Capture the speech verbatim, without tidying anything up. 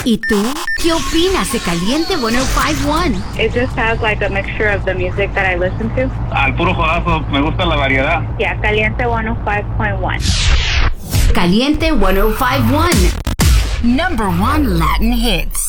¿Y tú? ¿Qué opinas de Caliente ciento cincuenta y uno? It just has like a mixture of the music that I listen to. Al puro jodazo, me gusta la variedad. Yeah, Caliente ciento cinco point uno. Caliente ciento cincuenta y uno. Number one Latin hits.